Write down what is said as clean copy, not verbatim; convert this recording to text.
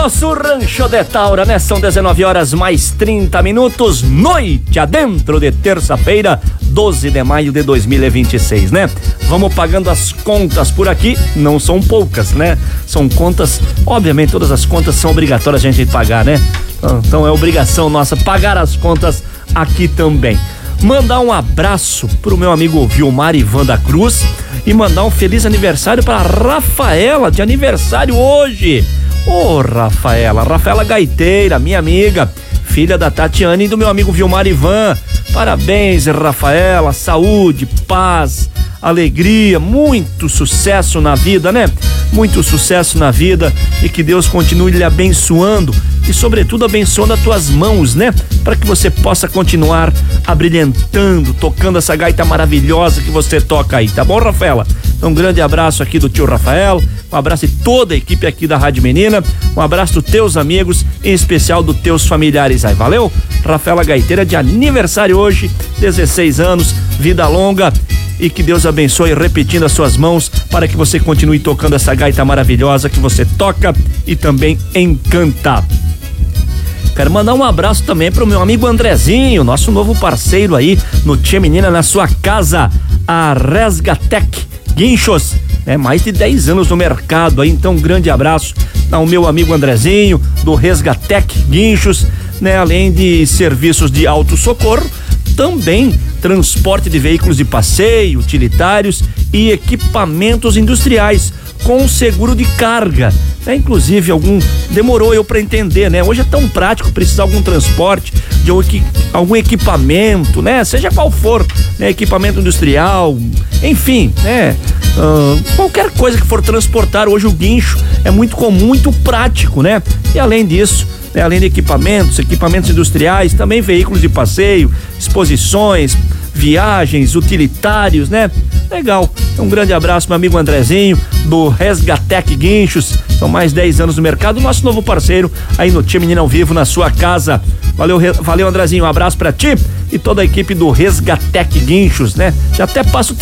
nosso Rancho de Taura, né? São 19 horas mais 30 minutos, noite adentro de terça-feira, 12 de maio de 2026, né? Vamos pagando as contas por aqui, não são poucas, né? São contas, obviamente todas as contas são obrigatórias a gente pagar, né? Então é obrigação nossa pagar as contas aqui também. Mandar um abraço pro meu amigo Vilmar Ivan da Cruz e mandar um feliz aniversário pra Rafaela, de aniversário hoje. Ô, Rafaela Gaiteira, minha amiga, filha da Tatiane e do meu amigo Vilmar Ivan. Parabéns, Rafaela, saúde, paz, alegria, muito sucesso na vida, né? Muito sucesso na vida e que Deus continue lhe abençoando e, sobretudo, abençoando as tuas mãos, né? Para que você possa continuar abrilhantando, tocando essa gaita maravilhosa que você toca aí, tá bom, Rafaela? Um grande abraço aqui do tio Rafael, um abraço de toda a equipe aqui da Rádio Menina, um abraço dos teus amigos, em especial dos teus familiares aí, valeu? Rafaela Gaiteira de aniversário hoje, 16 anos, vida longa e que Deus abençoe, repetindo as suas mãos para que você continue tocando essa gaita maravilhosa que você toca e também encanta. Quero mandar um abraço também pro meu amigo Andrezinho, nosso novo parceiro aí no Tia Menina, na sua casa, a Resgatec Guinchos, mais de 10 anos no mercado aí, então um grande abraço ao meu amigo Andrezinho, do Resgatec Guinchos, né? Além de serviços de autossocorro, também transporte de veículos de passeio, utilitários e equipamentos industriais com seguro de carga, né? Inclusive demorou eu para entender, né? Hoje é tão prático precisar de algum transporte, de algum equipamento, né? Seja qual for, né? Equipamento industrial, enfim, né? Qualquer coisa que for transportar hoje o guincho é muito comum, muito prático, né? E além disso, né? Além de equipamentos industriais, também veículos de passeio, exposições, viagens, utilitários, né? Legal. Um grande abraço, meu amigo Andrezinho, do Resgatec Guinchos. São mais 10 anos no mercado, nosso novo parceiro aí no Tia Menina ao Vivo, na sua casa. Valeu, Andrezinho, um abraço pra ti e toda a equipe do Resgatec Guinchos, né? Já até passo